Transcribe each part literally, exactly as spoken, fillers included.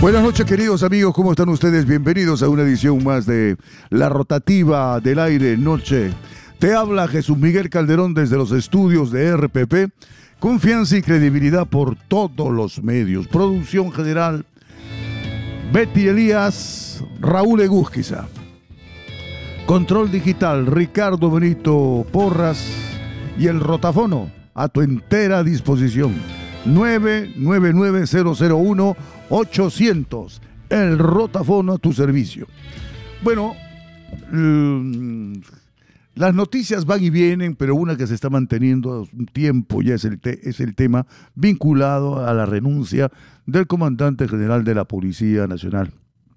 Buenas noches, queridos amigos, ¿cómo están ustedes? Bienvenidos a una edición más de La Rotativa del Aire Noche. Te habla Jesús Miguel Calderón desde los estudios de R P P. Confianza y credibilidad por todos los medios. Producción general, Betty Elías, Raúl Egusquiza. Control digital, Ricardo Benito Porras. Y el rotafono a tu entera disposición. nueve nueve nueve cero cero uno ochocientos. El rotafono a tu servicio. Bueno, mmm, las noticias van y vienen, pero una que se está manteniendo un tiempo ya es el, te, es el tema vinculado a la renuncia del comandante general de la Policía Nacional.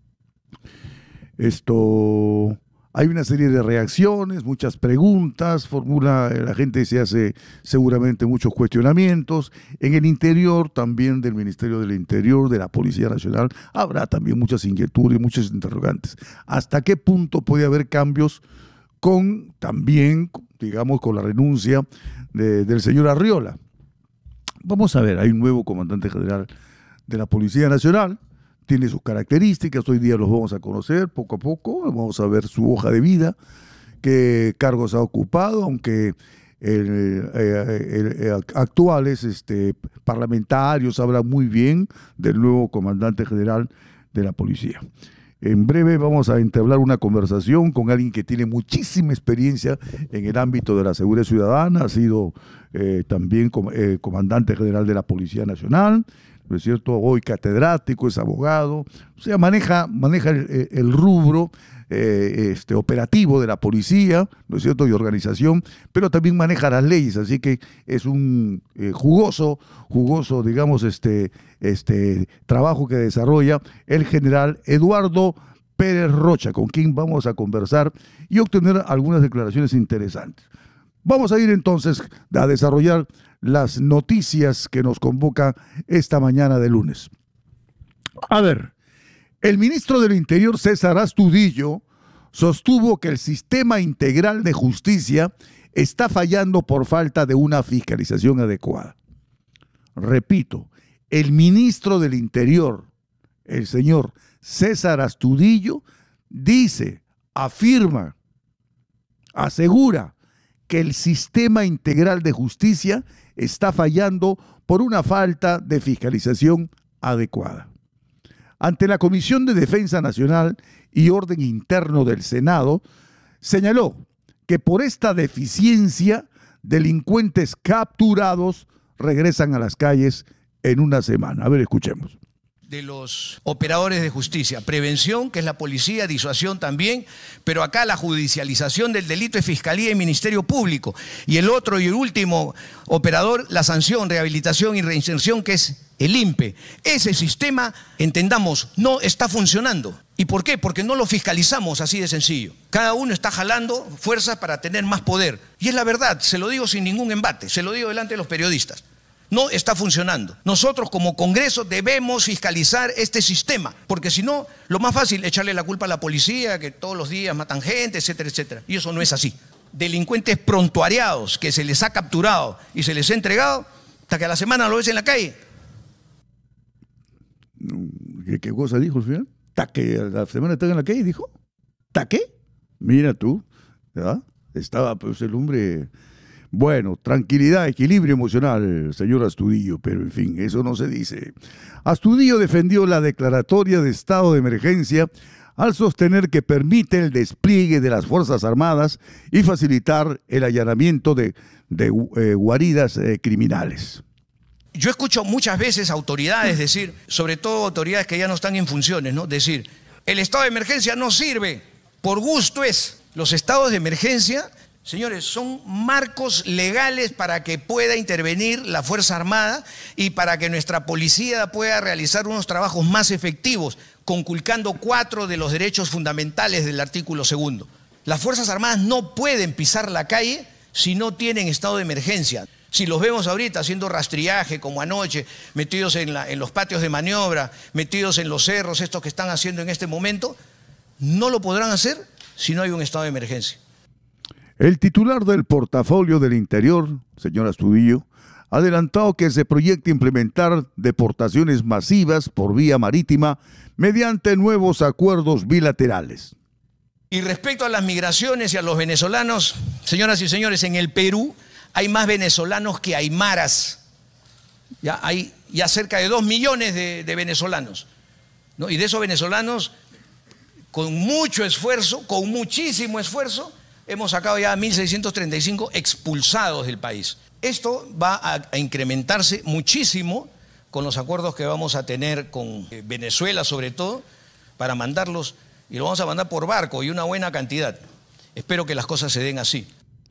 Esto... Hay una serie de reacciones, muchas preguntas, formula, la gente se hace seguramente muchos cuestionamientos. En el interior también del Ministerio del Interior, de la Policía Nacional, habrá también muchas inquietudes, muchos interrogantes. ¿Hasta qué punto puede haber cambios con también, digamos, con la renuncia de, del señor Arriola? Vamos a ver, hay un nuevo comandante general de la Policía Nacional. Tiene sus características, hoy día los vamos a conocer poco a poco, vamos a ver su hoja de vida, qué cargos ha ocupado, aunque el, el, el actuales este, parlamentarios hablan muy bien del nuevo comandante general de la policía. En breve vamos a entablar una conversación con alguien que tiene muchísima experiencia en el ámbito de la seguridad ciudadana, ha sido eh, también com eh, comandante general de la Policía Nacional, ¿no es cierto? Hoy catedrático, es abogado, o sea, maneja, maneja el, el rubro eh, este, operativo de la policía, ¿no es cierto?, y organización, pero también maneja las leyes, así que es un eh, jugoso, jugoso, digamos, este, este trabajo que desarrolla el general Eduardo Pérez Rocha, con quien vamos a conversar y obtener algunas declaraciones interesantes. Vamos a ir entonces a desarrollar las noticias que nos convoca esta mañana de lunes. A ver, el ministro del Interior, César Astudillo, sostuvo que el sistema integral de justicia está fallando por falta de una fiscalización adecuada. Repito, el ministro del Interior, el señor César Astudillo, dice, afirma, asegura que el sistema integral de justicia está fallando por una falta de fiscalización adecuada. Ante la Comisión de Defensa Nacional y Orden Interno del Senado, señaló que por esta deficiencia, delincuentes capturados regresan a las calles en una semana. A ver, escuchemos. De los operadores de justicia, prevención, que es la policía, disuasión también, pero acá la judicialización del delito es Fiscalía y Ministerio Público, y el otro y el último operador, la sanción, rehabilitación y reinserción, que es el I N P E. Ese sistema, entendamos, no está funcionando. ¿Y por qué? Porque no lo fiscalizamos, así de sencillo. Cada uno está jalando fuerzas para tener más poder, y es la verdad, se lo digo sin ningún embate, se lo digo delante de los periodistas. No está funcionando. Nosotros como Congreso debemos fiscalizar este sistema, porque si no, lo más fácil es echarle la culpa a la policía, que todos los días matan gente, etcétera, etcétera. Y eso no es así. Delincuentes prontuariados que se les ha capturado y se les ha entregado, hasta que a la semana lo ves en la calle. ¿Qué, qué cosa dijo al final? ¿Ta que a la semana están en la calle, dijo? ¿Ta qué? Mira tú, ¿verdad? Estaba pues el hombre... Bueno, tranquilidad, equilibrio emocional, señor Astudillo, pero en fin, eso no se dice. Astudillo defendió la declaratoria de estado de emergencia al sostener que permite el despliegue de las Fuerzas Armadas y facilitar el allanamiento de, de eh, guaridas eh, criminales. Yo escucho muchas veces autoridades decir, sobre todo autoridades que ya no están en funciones, ¿no? Decir, el estado de emergencia no sirve, por gusto es. Los estados de emergencia... Señores, son marcos legales para que pueda intervenir la Fuerza Armada y para que nuestra policía pueda realizar unos trabajos más efectivos, conculcando cuatro de los derechos fundamentales del artículo segundo. Las Fuerzas Armadas no pueden pisar la calle si no tienen estado de emergencia. Si los vemos ahorita haciendo rastrillaje, como anoche, metidos en, la, en los patios de maniobra, metidos en los cerros, estos que están haciendo en este momento, no lo podrán hacer si no hay un estado de emergencia. El titular del portafolio del Interior, señor Astudillo, ha adelantado que se proyecta implementar deportaciones masivas por vía marítima mediante nuevos acuerdos bilaterales. Y respecto a las migraciones y a los venezolanos, señoras y señores, en el Perú hay más venezolanos que aymaras. Ya hay ya cerca de dos millones de, de venezolanos, ¿no? Y de esos venezolanos, con mucho esfuerzo, con muchísimo esfuerzo, hemos sacado ya mil seiscientos treinta y cinco expulsados del país. Esto va a, a incrementarse muchísimo con los acuerdos que vamos a tener con Venezuela, sobre todo, para mandarlos, y lo vamos a mandar por barco y una buena cantidad. Espero que las cosas se den así.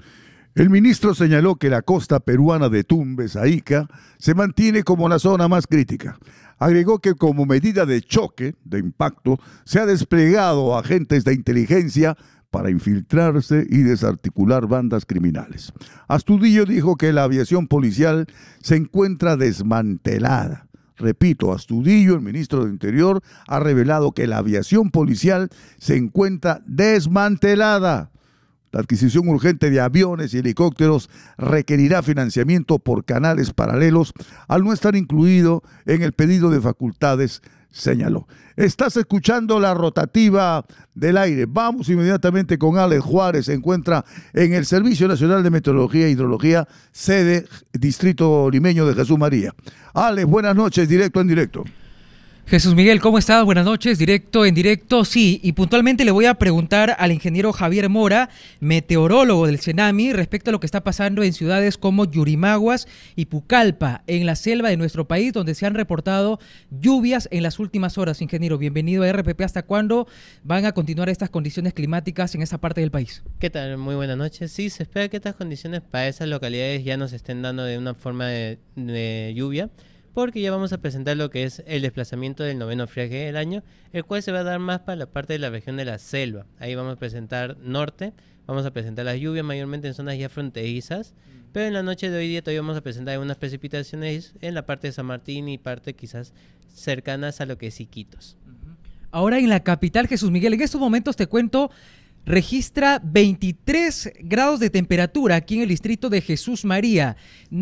El ministro señaló que la costa peruana de Tumbes a Ica se mantiene como la zona más crítica. Agregó que como medida de choque, de impacto, se ha desplegado agentes de inteligencia para infiltrarse y desarticular bandas criminales. Astudillo dijo que la aviación policial se encuentra desmantelada. Repito, Astudillo, el ministro de Interior, ha revelado que la aviación policial se encuentra desmantelada. La adquisición urgente de aviones y helicópteros requerirá financiamiento por canales paralelos al no estar incluido en el pedido de facultades, señaló. Estás escuchando la rotativa del aire. Vamos inmediatamente con Alex Juárez. Se encuentra en el Servicio Nacional de Meteorología e Hidrología, sede Distrito Limeño de Jesús María. Alex, buenas noches, directo en directo. Jesús Miguel, ¿cómo estás? Buenas noches, directo en directo. Sí, y puntualmente le voy a preguntar al ingeniero Javier Mora, meteorólogo del CENAMI, respecto a lo que está pasando en ciudades como Yurimaguas y Pucallpa, en la selva de nuestro país, donde se han reportado lluvias en las últimas horas. Ingeniero, bienvenido a R P P. ¿Hasta cuándo van a continuar estas condiciones climáticas en esa parte del país? ¿Qué tal? Muy buenas noches. Sí, se espera que estas condiciones para esas localidades ya nos estén dando de una forma de, de lluvia, porque ya vamos a presentar lo que es el desplazamiento del noveno friaje del año, el cual se va a dar más para la parte de la región de la selva. Ahí vamos a presentar norte, vamos a presentar las lluvias mayormente en zonas ya fronterizas, pero en la noche de hoy día todavía vamos a presentar algunas precipitaciones en la parte de San Martín y parte quizás cercanas a lo que es Iquitos. Ahora en la capital, Jesús Miguel, en estos momentos te cuento, registra veintitrés grados de temperatura aquí en el distrito de Jesús María.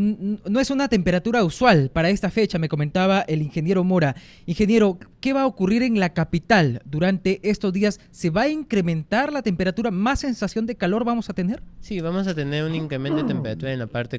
No es una temperatura usual para esta fecha, me comentaba el ingeniero Mora. Ingeniero, ¿qué va a ocurrir en la capital durante estos días? ¿Se va a incrementar la temperatura? ¿Más sensación de calor vamos a tener? Sí, vamos a tener un incremento de temperatura en la parte